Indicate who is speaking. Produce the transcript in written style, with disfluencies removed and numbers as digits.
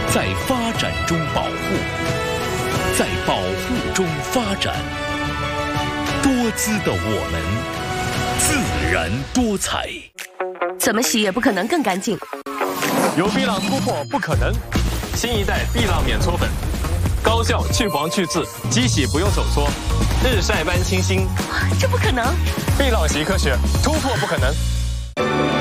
Speaker 1: 在发展中保护，在保护中发展。多姿的我们，自然多彩。
Speaker 2: 怎么洗也不可能更干净。
Speaker 3: 有碧浪突破不可能，新一代碧浪免搓粉，高效去黄去渍，机洗不用手搓，日晒般清新。
Speaker 2: 这不可能！
Speaker 3: 碧浪洗科学，突破不可能。